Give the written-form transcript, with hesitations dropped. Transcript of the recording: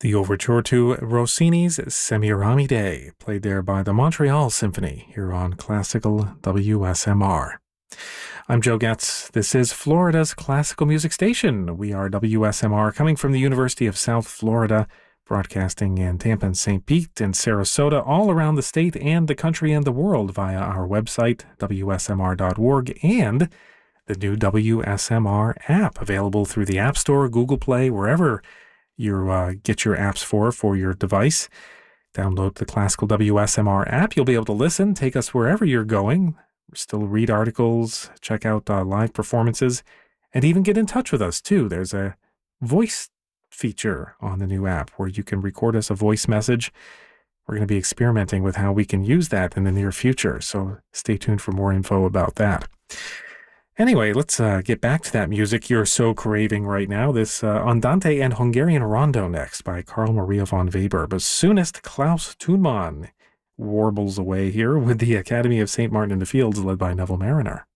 The overture to Rossini's Semiramide, played there by the Montreal Symphony here on Classical WSMR. I'm Joe Getz. This is Florida's classical music station. We are WSMR, coming from the University of South Florida, broadcasting in Tampa and St. Pete and Sarasota, all around the state and the country and the world via our website, WSMR.org, and the new WSMR app, available through the App Store, Google Play, wherever you get your apps for your device. Download the Classical WSMR app. You'll be able to listen, take us wherever you're going, still read articles, check out live performances, and even get in touch with us, too. There's a voice feature on the new app where you can record us a voice message. We're going to be experimenting with how we can use that in the near future, so stay tuned for more info about that. Anyway, let's get back to that music you're so craving right now. This Andante and Hungarian Rondo next by Carl Maria von Weber. But soonest Klaus Thunmann warbles away here with the Academy of St. Martin in the Fields, led by Neville Mariner.